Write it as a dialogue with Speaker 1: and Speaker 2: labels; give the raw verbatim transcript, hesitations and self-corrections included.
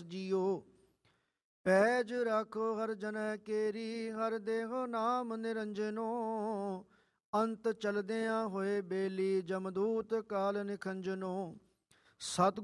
Speaker 1: ਰਸ ਜੀਓ। ਪੈਜ ਰਾਖੋ ਹਰ ਜਨੈ ਕੇਰੀ, ਹਰ ਦੇਹੋ ਨਾਮ ਨਿਰੰਜਨੋ। ਅੰਤ ਚਲਦਿਆਂ ਹੋਏ ਬੇਲੀ, ਜਮਦੂਤ ਕਾਲ ਨਿਖੰਜਨੋ। ਸਤਿ